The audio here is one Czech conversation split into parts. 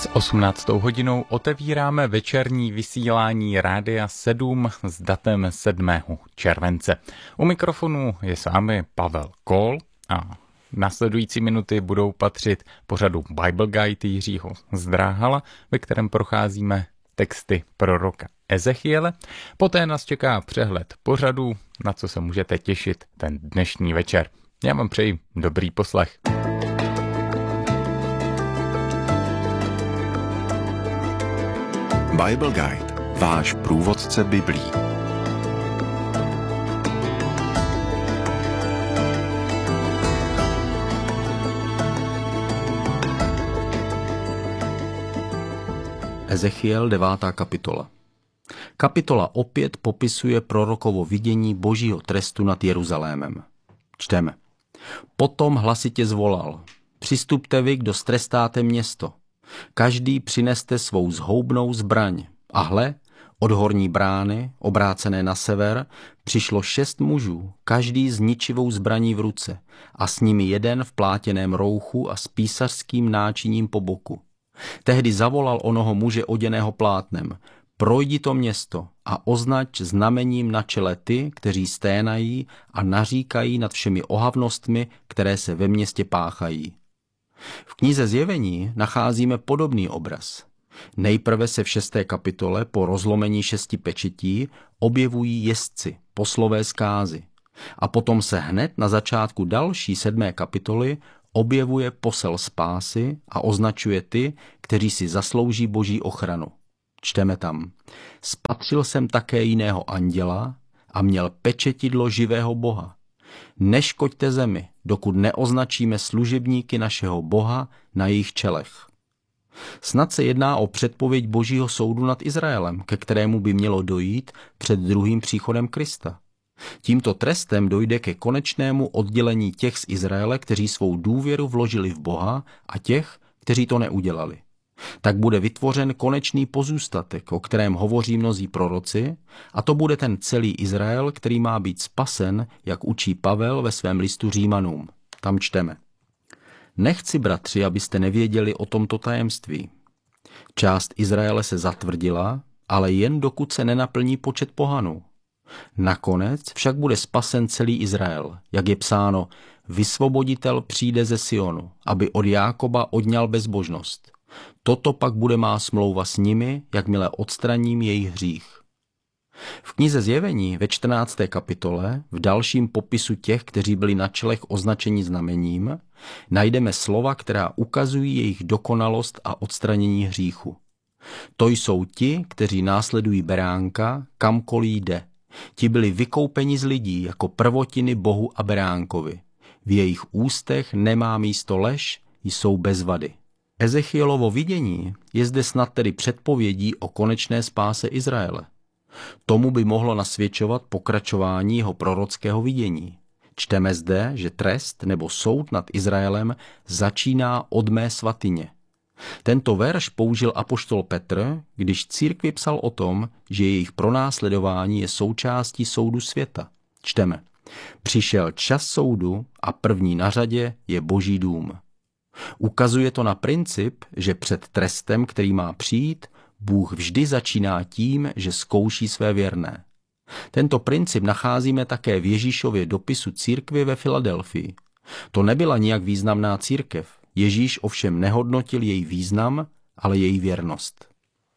S 18. hodinou otevíráme večerní vysílání Rádia 7 s datem 7. července. U mikrofonu je s vámi Pavel Kol a následující minuty budou patřit pořadu Bible Guide Jiřího Zdráhala, ve kterém procházíme texty proroka Ezechiele. Poté nás čeká přehled pořadu, na co se můžete těšit ten dnešní večer. Já vám přeji dobrý poslech. Bible Guide, váš průvodce Biblí. Ezechiel 9. kapitola. Kapitola opět popisuje prorokovo vidění božího trestu nad Jeruzalémem. Čteme. Potom hlasitě zvolal. Přistupte vy, kdo strestáte město. Každý přineste svou zhoubnou zbraň. A hle, od horní brány, obrácené na sever, přišlo 6 mužů, každý s ničivou zbraní v ruce, a s nimi jeden v plátěném rouchu a s písařským náčiním po boku. Tehdy zavolal onoho muže oděného plátnem. Projdi to město a označ znamením na čele ty, kteří sténají a naříkají nad všemi ohavnostmi, které se ve městě páchají. V knize Zjevení nacházíme podobný obraz. Nejprve se v 6. kapitole po rozlomení 6 pečetí objevují jezdci, poslové zkázy. A potom se hned na začátku další 7. kapitoly objevuje posel spásy a označuje ty, kteří si zaslouží boží ochranu. Čteme tam. Spatřil jsem také jiného anděla a měl pečetidlo živého Boha. Neškoďte zemi, dokud neoznačíme služebníky našeho Boha na jejich čelech. Snad se jedná o předpověď božího soudu nad Izraelem, ke kterému by mělo dojít před druhým příchodem Krista. Tímto trestem dojde ke konečnému oddělení těch z Izraele, kteří svou důvěru vložili v Boha, a těch, kteří to neudělali. Tak bude vytvořen konečný pozůstatek, o kterém hovoří mnozí proroci, a to bude ten celý Izrael, který má být spasen, jak učí Pavel ve svém listu Římanům. Tam čteme. Nechci, bratři, abyste nevěděli o tomto tajemství. Část Izraele se zatvrdila, ale jen dokud se nenaplní počet pohanů. Nakonec však bude spasen celý Izrael, jak je psáno, vysvoboditel přijde ze Sionu, aby od Jákoba odňal bezbožnost. Toto pak bude má smlouva s nimi, jakmile odstraním jejich hřích. V knize Zjevení ve 14. kapitole, v dalším popisu těch, kteří byli na čelech označeni znamením, najdeme slova, která ukazují jejich dokonalost a odstranění hříchu. To jsou ti, kteří následují beránka, kamkoliv jde. Ti byli vykoupeni z lidí jako prvotiny Bohu a beránkovi. V jejich ústech nemá místo lež, jsou bez vady. Ezechielovo vidění je zde snad tedy předpovědí o konečné spáse Izraele. Tomu by mohlo nasvědčovat pokračování jeho prorockého vidění. Čteme zde, že trest nebo soud nad Izraelem začíná od mé svatyně. Tento verš použil apoštol Petr, když církvi psal o tom, že jejich pronásledování je součástí soudu světa. Čteme. Přišel čas soudu a první na řadě je Boží dům. Ukazuje to na princip, že před trestem, který má přijít, Bůh vždy začíná tím, že zkouší své věrné. Tento princip nacházíme také v Ježíšově dopisu církvi ve Filadelfii. To nebyla nijak významná církev. Ježíš ovšem nehodnotil její význam, ale její věrnost.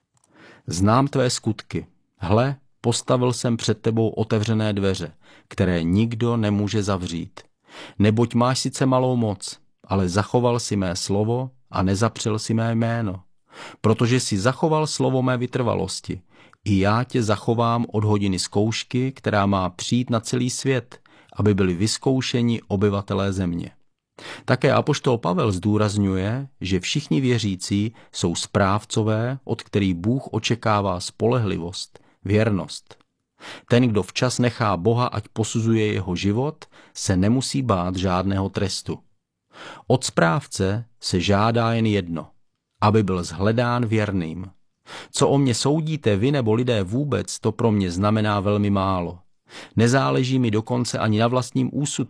Znám tvé skutky. Hle, postavil jsem před tebou otevřené dveře, které nikdo nemůže zavřít. Neboť máš sice malou moc, ale zachoval si mé slovo a nezapřel si mé jméno. Protože si zachoval slovo mé vytrvalosti, i já tě zachovám od hodiny zkoušky, která má přijít na celý svět, aby byli vyzkoušeni obyvatelé země. Také apoštol Pavel zdůrazňuje, že všichni věřící jsou správcové, od kterých Bůh očekává spolehlivost, věrnost. Ten, kdo včas nechá Boha, ať posuzuje jeho život, se nemusí bát žádného trestu. Od správce se žádá jen jedno, aby byl shledán věrným. Co o mě soudíte vy nebo lidé vůbec, to pro mě znamená velmi málo. Nezáleží mi dokonce ani na vlastním úsudku,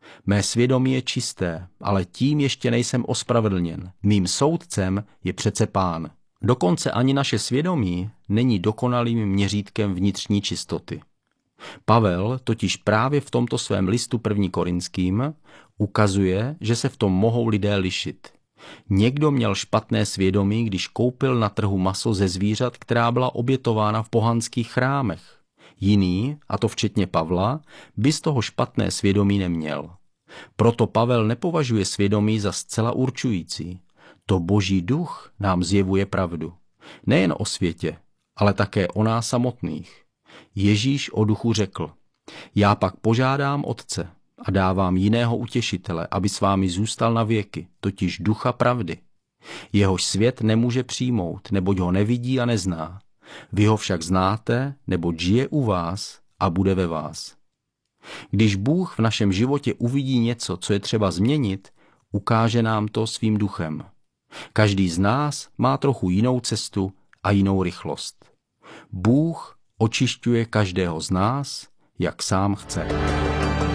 Mé svědomí je čisté, ale tím ještě nejsem ospravedlněn. Mým soudcem je přece Pán. Dokonce ani naše svědomí není dokonalým měřítkem vnitřní čistoty. Pavel totiž právě v tomto svém listu 1. Korinským ukazuje, že se v tom mohou lidé lišit. Někdo měl špatné svědomí, když koupil na trhu maso ze zvířat, která byla obětována v pohanských chrámech. Jiný, a to včetně Pavla, by z toho špatné svědomí neměl. Proto Pavel nepovažuje svědomí za zcela určující. To Boží duch nám zjevuje pravdu. Nejen o světě, ale také o nás samotných. Ježíš o duchu řekl: Já pak požádám Otce a dávám jiného utěšitele, aby s vámi zůstal na věky, totiž ducha pravdy. Jehož svět nemůže přijmout, neboť ho nevidí a nezná. Vy ho však znáte, neboť žije u vás a bude ve vás. Když Bůh v našem životě uvidí něco, co je třeba změnit, ukáže nám to svým duchem. Každý z nás má trochu jinou cestu a jinou rychlost. Bůh očišťuje každého z nás, jak sám chce.